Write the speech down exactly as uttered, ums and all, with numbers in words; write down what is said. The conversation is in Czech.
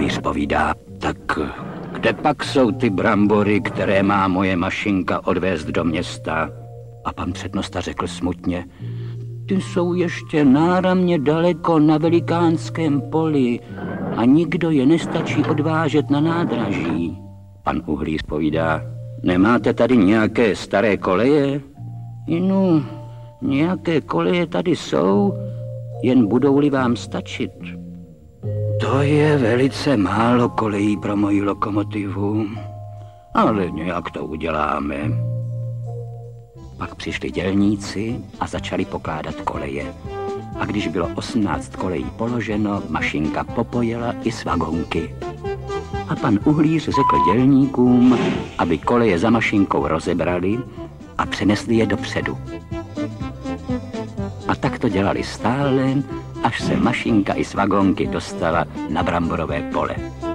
uhlíř povídá, tak kde pak jsou ty brambory, které má moje mašinka odvést do města? A pan přednosta řekl smutně, ty jsou ještě náramně daleko na velikánském poli a nikdo je nestačí odvážet na nádraží. Pan uhlíř povídá, nemáte tady nějaké staré koleje? No, nějaké koleje tady jsou, jen budou-li vám stačit. To je velice málo kolejí pro moji lokomotivu, ale nějak to uděláme. Pak přišli dělníci a začali pokládat koleje. A když bylo osmnáct kolejí položeno, mašinka popojela i s vagonky. A pan uhlíř řekl dělníkům, aby koleje za mašinkou rozebrali a přenesli je dopředu. A tak to dělali stále, až se mašinka i s vagonky dostala na bramborové pole.